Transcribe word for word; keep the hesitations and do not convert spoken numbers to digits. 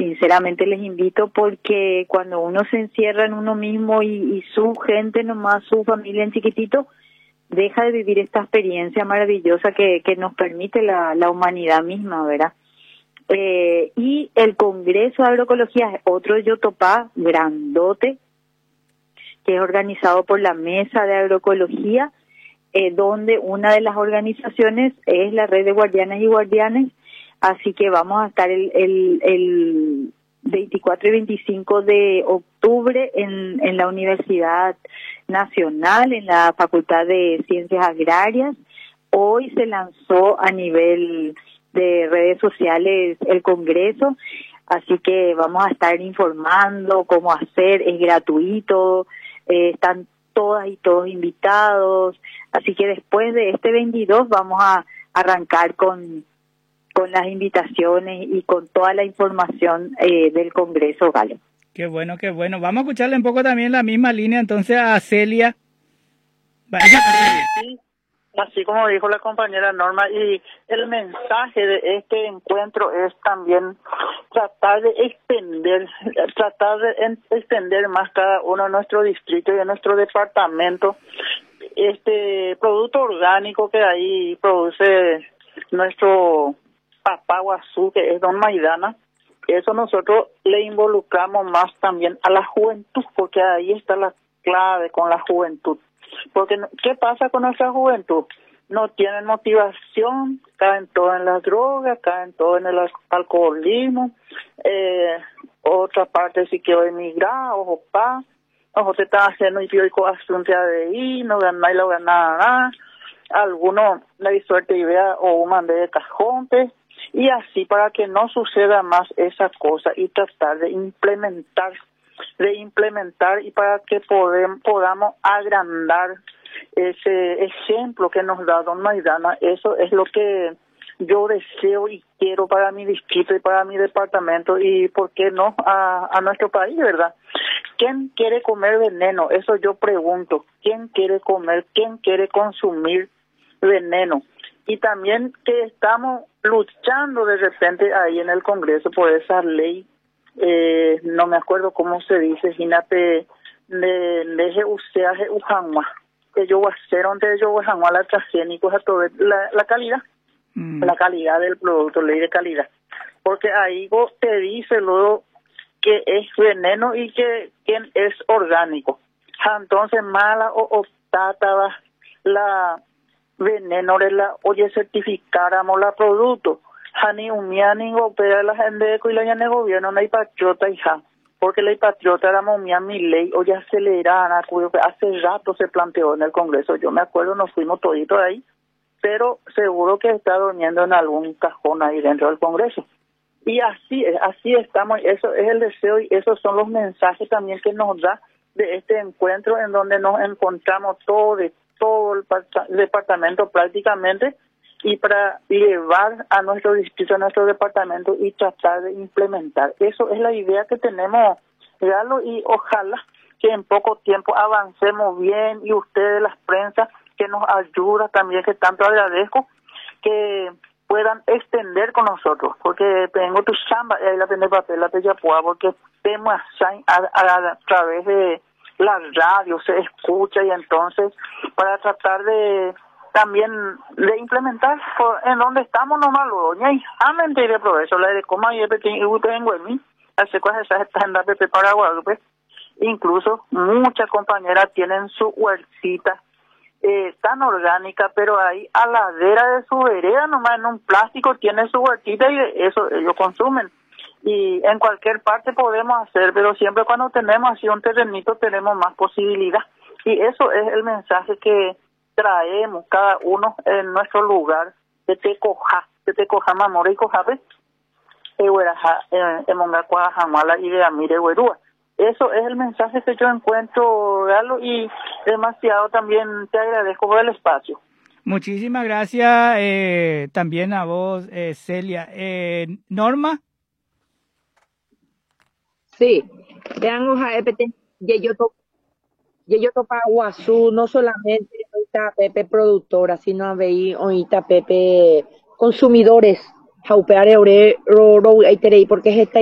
sinceramente les invito, porque cuando uno se encierra en uno mismo y, y su gente nomás, su familia en chiquitito, deja de vivir esta experiencia maravillosa que, que nos permite la, la humanidad misma, ¿verdad? Eh, y el Congreso de Agroecología es otro Yotopá grandote, que es organizado por la Mesa de Agroecología, eh, donde una de las organizaciones es la Red de Guardianas y Guardianes. Así que vamos a estar el, el, el veinticuatro y veinticinco de octubre en, en la Universidad Nacional, en la Facultad de Ciencias Agrarias. Hoy se lanzó a nivel de redes sociales el Congreso, así que vamos a estar informando cómo hacer, es gratuito, eh, están todas y todos invitados, así que después de este veintidós vamos a arrancar con con las invitaciones y con toda la información eh, del Congreso, Galo. Qué bueno, qué bueno. Vamos a escucharle un poco también la misma línea entonces a Celia. Vaya. Sí, así como dijo la compañera Norma, y el mensaje de este encuentro es también tratar de extender, tratar de extender más cada uno de nuestros distritos y de nuestro departamento este producto orgánico que ahí produce nuestro papá Guazú, que es don Maidana. Eso nosotros le involucramos más también a la juventud, porque ahí está la clave con la juventud. Porque ¿qué pasa con nuestra juventud? No tienen motivación, caen todo en las drogas, caen todo en el alcoholismo, eh, otra parte sí que emigrar, ojo pa, ojo te están haciendo y pico asunto de ahí, no ganáis lo ganar nada, algunos le suerte y vea o un mande de cajonte, y así para que no suceda más esa cosa y tratar de implementar, de implementar y para que podem, podamos agrandar ese ejemplo que nos da don Maidana. Eso es lo que yo deseo y quiero para mi distrito y para mi departamento y por qué no a, a nuestro país, ¿verdad? ¿Quién quiere comer veneno? Eso yo pregunto. ¿Quién quiere comer? ¿Quién quiere consumir veneno? Y también que estamos luchando de repente ahí en el Congreso por esa ley, eh, no me acuerdo cómo se dice, Ginate, de de useaje ujanwa, que yo voy a hacer donde yo voy a la transgénicos a toda la, la calidad, mm. la calidad del producto, ley de calidad, porque ahí te dice luego que es veneno y que, que es orgánico. Entonces mala o optata la veneno de la oye certificáramos la producto hani umiani opera la gente y la de gobierno no hay patriota hija porque la patriota era momia mi ley oye acelerada cuyo que hace rato se planteó en el Congreso. Yo me acuerdo, nos fuimos toditos ahí, pero seguro que está durmiendo en algún cajón ahí dentro del Congreso. Y así así estamos, eso es el deseo y esos son los mensajes también que nos da de este encuentro en donde nos encontramos todos de todo el departamento prácticamente y para llevar a nuestro distrito, a nuestro departamento y tratar de implementar. Eso es la idea que tenemos, Galo, y ojalá que en poco tiempo avancemos bien y ustedes, las prensas, que nos ayudan también, que tanto agradezco, que puedan extender con nosotros, porque tengo tu chamba, y ahí la tenés papel, la pellapúa, porque tenemos a, a, a través de la radio se escucha y entonces para tratar de también de implementar en donde estamos nomás doña y amen de progreso la de coma y de pequeño y tengo en mí hace cosas esas están de Pepe para Guadalupe. Incluso muchas compañeras tienen su huertita eh, tan orgánica, pero ahí a la ladera de su vereda nomás en un plástico tiene su huertita y eso ellos consumen. Y en cualquier parte podemos hacer, pero siempre cuando tenemos así un terrenito tenemos más posibilidad. Y eso es el mensaje que traemos cada uno en nuestro lugar, de te coja, de te coja mamora y cojabe, en Mongacua, Jamala y de Amire Huerúa. Eso es el mensaje que yo encuentro, Galo, y demasiado también te agradezco por el espacio. Muchísimas gracias eh, también a vos, eh, Celia. Eh, Norma. Sí, vean hoja E P T, yo to, yo topa Guazú, no solamente ahorita Pepe productora, sino ahorita Pepe consumidores, jaupear eure, ro, ro, porque es esta